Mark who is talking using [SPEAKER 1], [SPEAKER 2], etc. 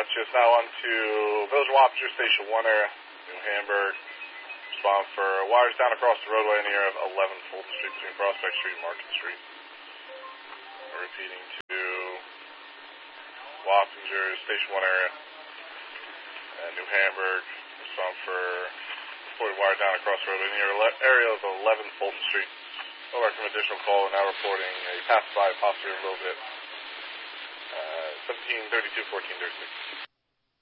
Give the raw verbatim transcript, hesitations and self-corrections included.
[SPEAKER 1] Gotcha. It's now on to Village of Wappinger, Station one area, New Hamburg. Respond for wires down across the roadway in the area of eleven Fulton Street between Prospect Street and Market Street. Repeating to Wappinger, Station one area, and New Hamburg. Respond for reported wire down across the roadway in the area of eleven Fulton Street. No recommend additional call. We're now reporting a passerby, possibly a little bit. Uh, seventeen thirty-two, fourteen thirty-six.